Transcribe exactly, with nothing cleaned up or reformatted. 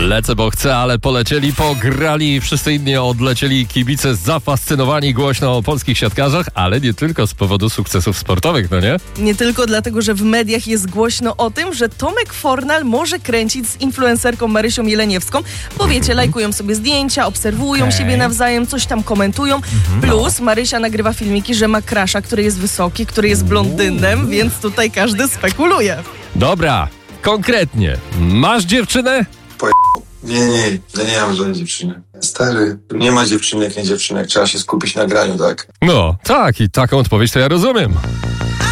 Lecę, bo chcę, ale polecieli, pograli, wszyscy inni odlecieli, kibice zafascynowani głośno o polskich siatkarzach, ale nie tylko z powodu sukcesów sportowych, no nie? Nie tylko dlatego, że w mediach jest głośno o tym, że Tomek Fornal może kręcić z influencerką Marysią Jeleniewską, bo wiecie, lajkują sobie zdjęcia, obserwują Okay. siebie nawzajem, coś tam komentują, plus Marysia nagrywa filmiki, że ma crusha, który jest wysoki, który jest blondynem, więc tutaj każdy spekuluje. Dobra, konkretnie, masz dziewczynę? Nie, nie, ja nie mam żadnej dziewczyny. Stary, nie ma dziewczynek, nie dziewczynek, trzeba się skupić na graniu, tak? No, tak i taką odpowiedź to ja rozumiem.